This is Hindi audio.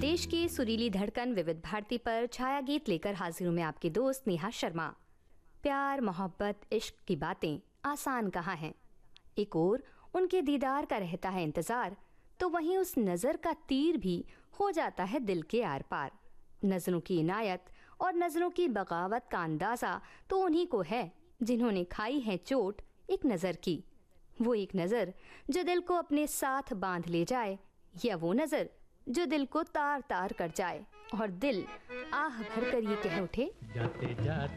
देश की सुरीली धड़कन विविध भारती पर छाया गीत लेकर हाजिर हूं मैं आपकी दोस्त नेहा शर्मा। प्यार मोहब्बत इश्क की बातें आसान कहाँ हैं। एक ओर उनके दीदार का रहता है इंतजार, तो वहीं उस नज़र का तीर भी हो जाता है दिल के आर पार। नज़रों की इनायत और नज़रों की बगावत का अंदाज़ा तो उन्हीं को है जिन्होंने खाई है चोट एक नज़र की। वो एक नज़र जो दिल को अपने साथ बांध ले जाए, या वो नज़र जो दिल को तार तार कर जाए और दिल आह भरकर ये कह उठे, जाते जाते